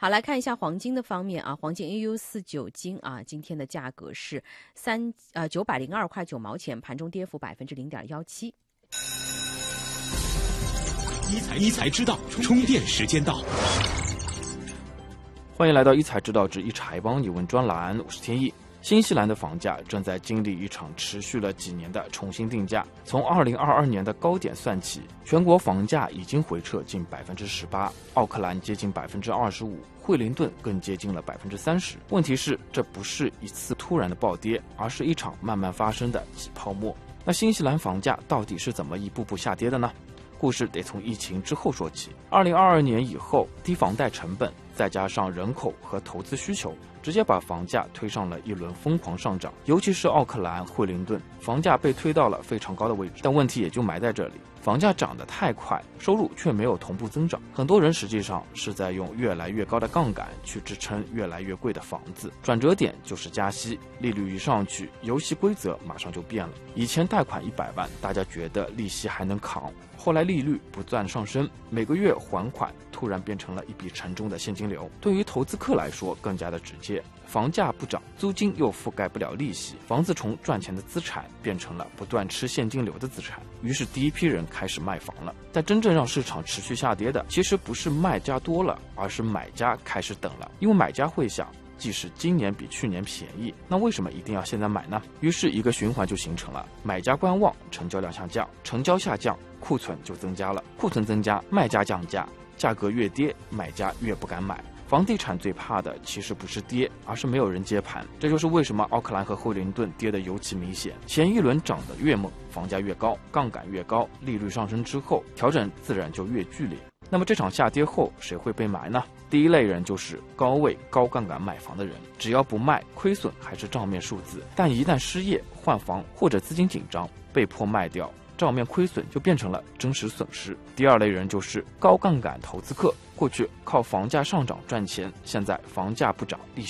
好，来看一下黄金的方面啊，黄金 AU49金啊，今天的价格是902块9毛钱，盘中跌幅0.17%。 一财知道，充电时间到。 欢迎来到一财知道之一财帮你问专栏，我是天意。新西兰的房价正在经历一场持续了几年的重新定价。从2022年的高点算起，全国房价已经回撤近18%，奥克兰接近25%，惠灵顿更接近了30%。问题是，这不是一次突然的暴跌，而是一场慢慢发生的挤泡沫。那新西兰房价到底是怎么一步步下跌的呢？故事得从疫情之后说起。2022年以后，低房贷成本再加上人口和投资需求，直接把房价推上了一轮疯狂上涨。尤其是奥克兰、惠灵顿，房价被推到了非常高的位置。但问题也就埋在这里，房价涨得太快，收入却没有同步增长。很多人实际上是在用越来越高的杠杆去支撑越来越贵的房子。转折点就是加息，利率一上去，游戏规则马上就变了。以前贷款100万，大家觉得利息还能扛，后来利率不断上升，每个月还款突然变成了一笔沉重的现金流。对于投资客来说更加的直接，房价不涨，租金又覆盖不了利息，房子从赚钱的资产变成了不断吃现金流的资产。于是第一批人开始卖房了。但真正让市场持续下跌的，其实不是卖家多了，而是买家开始等了。因为买家会想，即使今年比去年便宜，那为什么一定要现在买呢？于是一个循环就形成了，买家观望，成交量下降，成交下降，库存就增加了，库存增加，卖家降价，价格越跌，买家越不敢买。房地产最怕的其实不是跌，而是没有人接盘。这就是为什么奥克兰和惠灵顿跌得尤其明显。前一轮涨得越猛，房价越高，杠杆越高，利率上升之后，调整自然就越剧烈。那么这场下跌后，谁会被埋呢？第一类人就是高位高杠杆买房的人，只要不卖，亏损还是账面数字，但一旦失业、换房或者资金紧张，被迫卖掉，账面亏损就变成了真实损失。第二类人就是高杠杆投资客，过去靠房价上涨赚钱，现在房价不涨，利